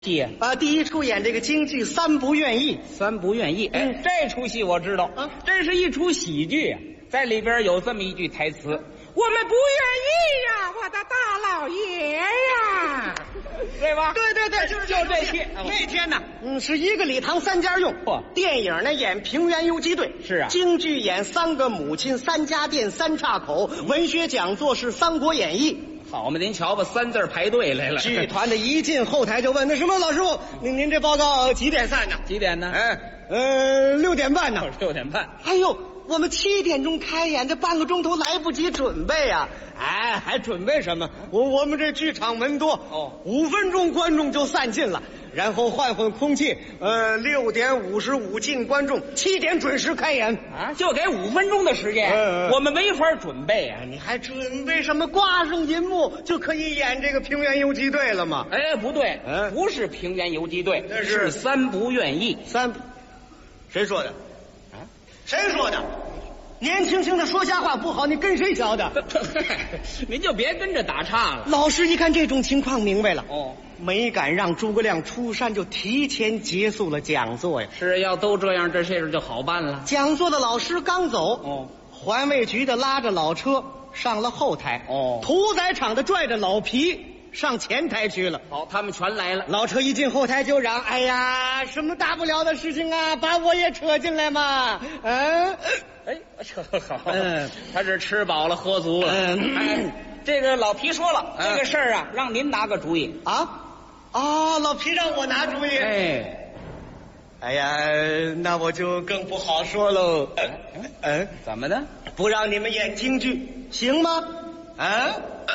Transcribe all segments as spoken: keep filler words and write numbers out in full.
戏啊，第一出演这个京剧《三不愿意》。 三不愿意，哎，这出戏我知道， 啊这是一出喜剧啊，在里边有这么一句台词：“我们不愿意呀，我的大老爷呀，对吧？” 对对对，就是就这些。 那天呢，嗯，是一个礼堂三家用。 嚯电影呢演平原游击队， 是啊京剧演三个母亲、三家店、三岔口，文学讲座是《三国演义》。 好嘛，您瞧吧，三字排队来了。 剧团的一进后台就问：“那什么，老师傅，您您这报告几点散呢？” 几点呢？ 哎，呃，六点半呢。 六点半。 哎呦，我们七点钟开演，这半个钟头来不及准备啊！哎，还准备什么？我我们这剧场门多， 哦五分钟观众就散尽了，然后换换空气。呃，六点五十五进观众，七点准时开演啊，就给五分钟的时间， 嗯嗯我们没法准备啊。 你还准备什么？挂上银幕就可以演这个平原游击队了吗？ 哎，不对， 嗯不是平原游击队， 那是是三不愿意。 三，谁说的？ 啊， 谁说的？年轻轻的说瞎话不好，你跟谁学的？ 您就别跟着打岔了。 老师一看这种情况，明白了。 哦， 没敢让诸葛亮出山，就提前结束了讲座呀。 是要都这样，这事儿就好办了。 讲座的老师刚走， 哦， 环卫局的拉着老车上了后台， 哦屠宰场的拽着老皮上前台去了。 好，他们全来了。 老车一进后台就嚷：“哎呀，什么大不了的事情啊，把我也扯进来嘛！”嗯， 哎，这好， 嗯他是吃饱了喝足了。 嗯哎，这个老皮说了， 嗯这个事儿啊，让您拿个主意。 啊啊，老皮让我拿主意。 哎， 哎呀，那我就更不好说喽。嗯嗯， 怎么的？ 不让你们演京剧行吗？啊，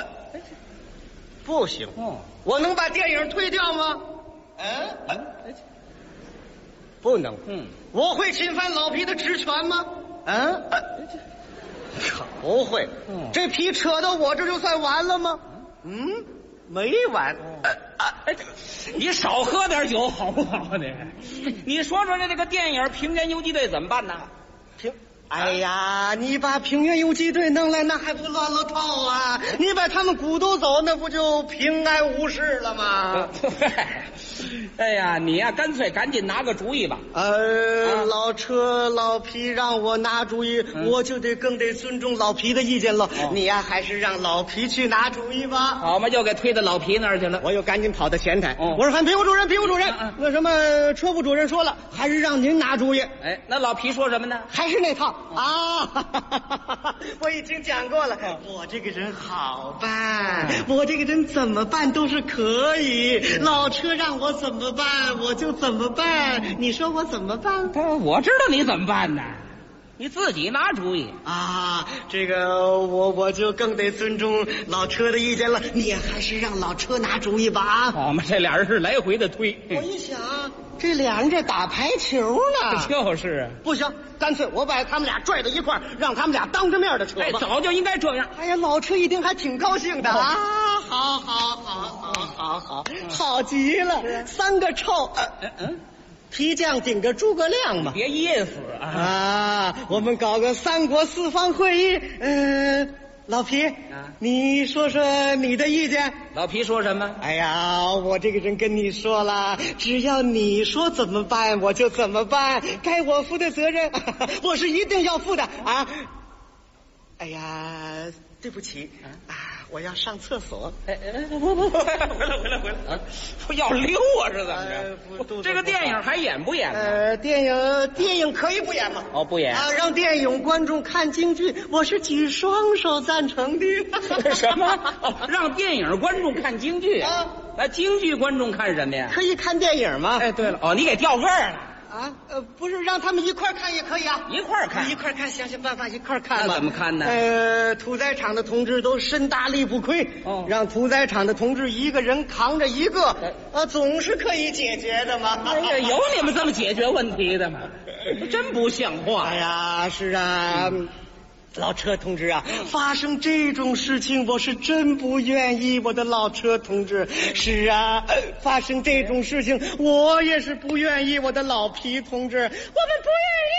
不行。 哦， 我能把电影推掉吗？嗯，不能。 嗯， 我会侵犯老皮的职权吗？嗯，不会。 嗯这皮扯到我这就算完了吗？嗯，没完。 哎，你少喝点酒好不好？你，你说说这这个电影《平原游击队》怎么办呢？ 平，哎呀，你把平原游击队弄来，那还不乱了套啊？你把他们鼓都走，那不就平安无事了吗？ 哎呀，你呀、干脆赶紧拿个主意吧。 呃， 啊老车老皮让我拿主意， 嗯我就得更得尊重老皮的意见了。 哦你呀，还是让老皮去拿主意吧。 好嘛，就给推到老皮那儿去了。 我又赶紧跑到前台， 哦我说：“反皮务主任，皮务主任， 嗯嗯那什么车部主任说了，还是让您拿主意。” 哎，那老皮说什么呢？ 还是那套哦啊！我已经讲过了， 哦我这个人好办，我这个人怎么办都是可以。老车让我怎么办，我就怎么办。你说我怎么办？ 我知道你怎么办呢，你自己拿主意。 啊，这个我我就更得尊重老车的意见了。你还是让老车拿主意吧啊！ 好嘛，这俩人是来回的推。 我一想，这俩人这打排球呢。 就是， 不行，干脆我把他们俩拽到一块儿，让他们俩当着面的扯哎， 吧。 早就应该这样。 哎呀，老车一定还挺高兴的哦啊！好好好好好好，好极了，三个臭嗯嗯， 皮匠顶着诸葛亮嘛。 别噎死啊！ 啊，我们搞个三国四方会议。嗯、老皮，你说说你的意见。 老皮说什么？ 哎呀，我这个人跟你说了，只要你说怎么办，我就怎么办。该我负的责任，我是一定要负的啊！哎呀，对不起啊，我要上厕所。 哎哎，不不不，回来回来回来回来啊！不要溜啊，是怎么哎不肚着？ 子这个电影还演不演呢？ 呃，电影电影可以不演吗？ 哦，不演。 啊，让电影观众看京剧，我是举双手赞成的。 什么？哦，让电影观众看京剧啊？ 那京剧观众看什么呀？ 可以看电影吗？ 哎，对了，哦，你给调个儿了， 啊，呃，不是让他们一块儿看也可以啊， 一块儿看一。块儿看，想想办法一块儿看吧。 那怎么看呢呃，屠宰场的同志都身大力不亏， 哦让屠宰场的同志一个人扛着一个，呃，总是可以解决的嘛。 哎呀，有你们这么解决问题的吗？真不像话哎呀！ 呀，是啊。老车同志啊，发生这种事情我是真不愿意，我的老车同志。是啊，发生这种事情我也是不愿意，我的老皮同志。我们不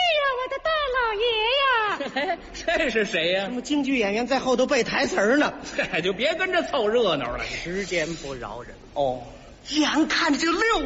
愿意呀，我的大老爷呀。 这是谁呀什？么京剧演员在后头背台词儿呢？ 这就别跟着凑热闹了。 时间不饶人。 哦， 眼看着就六